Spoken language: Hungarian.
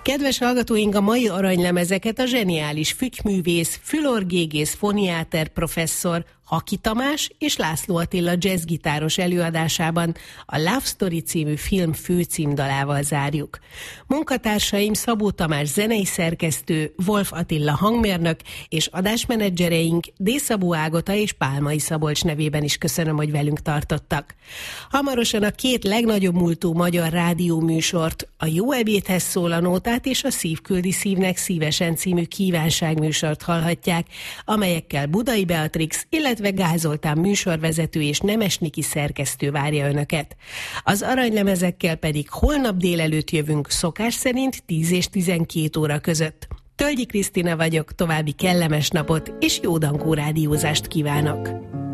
Kedves hallgatóink, a mai aranylemezeket a zseniális fügyművész, fülorgégész, foniáter professzor Haki Tamás és László Attila jazzgitáros előadásában a Love Story című film főcímdalával zárjuk. Munkatársaim Szabó Tamás zenei szerkesztő, Wolf Attila hangmérnök és adásmenedzsereink D. Szabó Ágota és Pálmai Szabolcs nevében is köszönöm, hogy velünk tartottak. Hamarosan a két legnagyobb múltú magyar rádióműsort, a Jó ebédhez szól a nótát és a Szív küldi szívnek szívesen című kívánságműsort hallhatják, amelyekkel Budai Beatrix, illetve Gál Zoltán műsorvezető és Nemes Niki szerkesztő várja önöket. Az aranylemezekkel pedig holnap délelőtt jövünk szokás szerint 10 és 12 óra között. Tölgyi Krisztina vagyok, további kellemes napot és jó dankó rádiózást kívánok!